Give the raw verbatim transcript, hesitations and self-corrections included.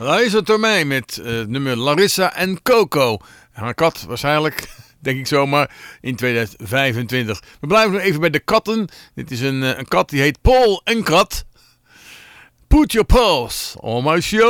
Luister door mij met uh, het nummer Larissa en Coco. Haar kat waarschijnlijk, denk ik zomaar, in tweeduizend vijfentwintig. We blijven nog even bij de katten. Dit is een, uh, een kat die heet Paul en Kat. Put your paws on my show.